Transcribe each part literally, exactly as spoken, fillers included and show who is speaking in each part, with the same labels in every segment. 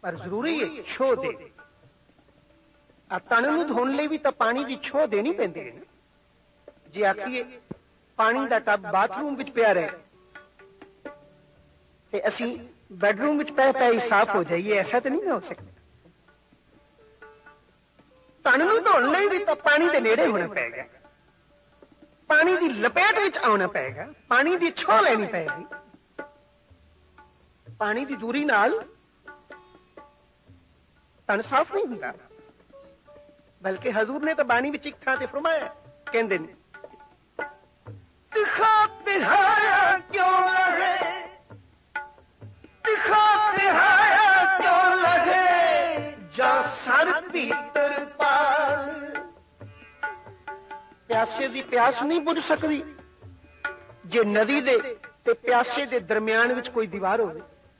Speaker 1: पर जरूरी है छोह दे। आ तन नूं धोण लई भी तां पानी की छोह देनी पैंदी है ना। जे आखीए पानी का टब बाथरूम विच पिया रहे ते असीं बैडरूम विच पै पै ही साफ हो जाइए, ऐसा तो नहीं हो सकता। तन नूं धोण लई भी तां पानी के नेड़े होना पेगा, पानी की लपेट विच आउणा पेगा, पानी की छोह लैनी पेगी। पानी की दूरी नाल तन साफ नहीं हुंदा, बल्कि हजूर ने तो बाणी विच एक थां ते फरमाया, कहंदे ने दिखा तिहाया क्यों लगे, दिखा तिहाया क्यों लगे, जा सर भीतर पाल। प्यासे की प्यास नहीं बुझ सकती जे नदी दे ते प्यासे दे दरम्यान विच कोई दीवार होवे।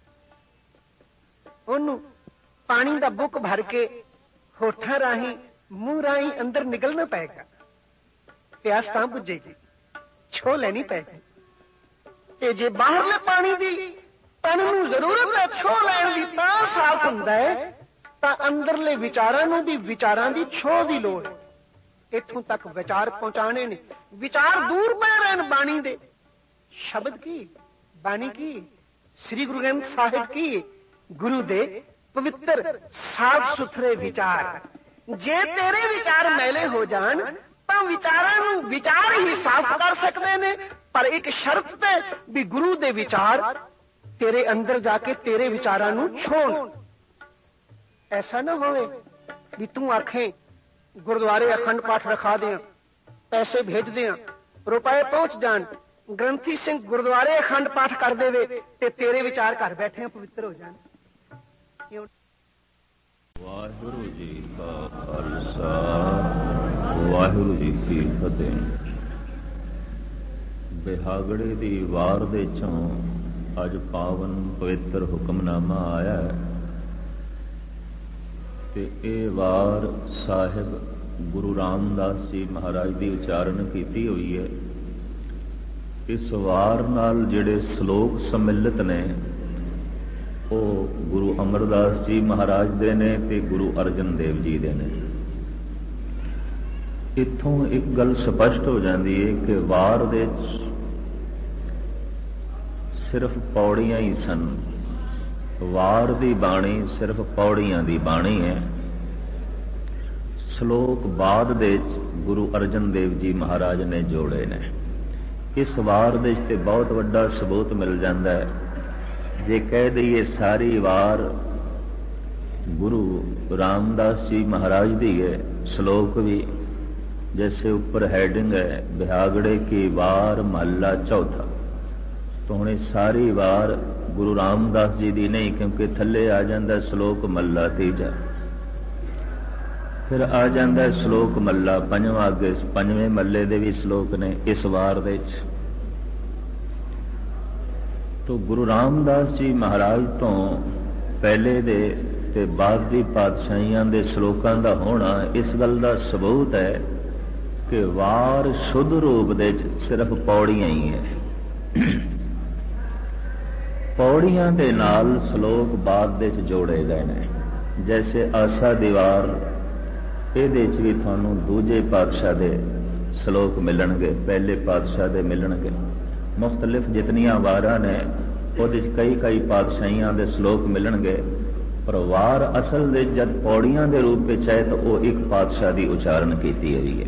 Speaker 1: ओनू पानी का बुक भर के होठां राही मूंह राही अंदर निकलना पेगा, प्यास तां बुझेगी, छोह लैनी पेगी। ते जे बाहरले पानी की तन नूं जरूरत है छोह लैण दी तां साफ हुंदा है, तां अंदरले विचारां नूं भी विचारां दी छोह दी लोड़। इत्थों तक विचार पहुंचाने ने, विचार दूर पै रहन बाणी दे, शब्द की बाणी की श्री गुरु ग्रंथ साहिब की गुरु दे पवित्र साफ सुथरे विचार। जे तेरे विचार मैले हो जान तां विचारां नूं विचार ही साफ कर सकते ने, पर एक शर्त ते भी गुरु दे विचार तेरे अंदर जाके तेरे विचारां नूं छोड़। ऐसा ना होवे भी तू आखें गुरुद्वारे अखंड पाठ रखा दें, पैसे भेज दें, रुपए पहुंच जान, ग्रंथी सिंह गुरुद्वारे अखंड पाठ कर देवे ते तेरे विचार घर बैठे पवित्र हो जान।
Speaker 2: वाहिगुरु जी का खालसा, वाहिगुरु जी की फतेह। बिहागड़े दी वार दे चों अज पावन पवित्र हुक्मनामा आया है ते ये वार साहिब गुरु रामदास जी महाराज की उचारण की हुई है। इस वार नाल जिहड़े श्लोक सम्मिलित ने वो गुरु अमरदास जी महाराज दे ने ते गुरु अर्जन देव जी दे ने। इत्थों एक गल स्पष्ट हो जाती है कि वार दे सिर्फ पौड़ियां ही सन, वार दी बाणी सिर्फ पौड़ियां दी बाणी है। श्लोक बाद दे गुरु अर्जन देव जी महाराज ने जोड़े ने। इस वार दे ते बहुत वड्डा सबूत मिल जाता है। जे कह दईए सारी वार गुरु रामदास जी महाराज दी है, श्लोक भी जैसे ऊपर हेडिंग है बिहागड़े की वार महला चौथा, तो हुणे सारी वार गुरु रामदास जी दी नहीं, क्योंकि थले आ जाता श्लोक महला तीजा, फिर आ जाता श्लोक महला पंजवां, अगे पंजवें महले दे भी श्लोक ने इस वार दे। तो गुरु रामदास जी महाराज तो पहले दे ते बाद दी पातशाहियां दे श्लोकां दा होना इस गल दा सबूत है कि वार शुद्ध रूप दे सिर्फ पौड़ियां ही है। पौड़ियां दे नाल श्लोक बाद दे जोड़े गए ने। जैसे आसा दीवार इहदे च भी तुहानूं दूजे पातशाह दे श्लोक मिलणगे, पहले पातशाह दे मिलणगे। मुख्तलिफ जितनियां वारां ने उहदे च कई कई पातशाहियां दे श्लोक मिलणगे, पर वार असल दे जद पौड़ियां दे रूप विच है तो वह एक पातशाह की उचारण की हुई है।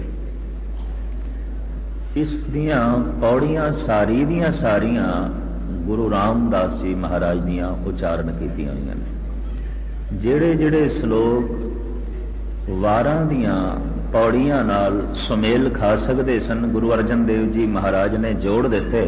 Speaker 2: इस दियां पौड़ियां सारी दियां सारियां गुरु रामदास जी महाराज दियां उचारण की हुई ने। जेड़े जेड़े श्लोक वारां दियां पौड़ियां नाल सुमेल खा सकते सन, गुरु अर्जन देव जी महाराज ने जोड़ दिते,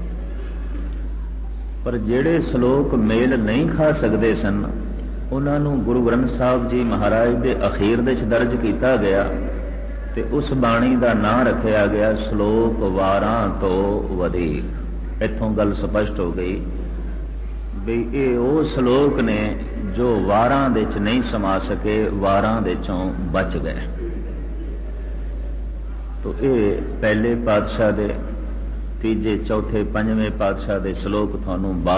Speaker 2: पर जेड़े श्लोक मेल नहीं खा सकते सन उन्होंने गुरु ग्रंथ साहब जी महाराज के अखीर दे दर्ज किया गया ते उस बाणी का नाम रखा गया श्लोक वारां तो वधीक। इत्थों गल स्पष्ट हो गई भी ये वो श्लोक ने जो वारां दे च नहीं समा सके, वारां दे चों बच गए। तो ये पहले पातशाह दे, तीजे, चौथे, पंजवें पातशाह दे श्लोक थानू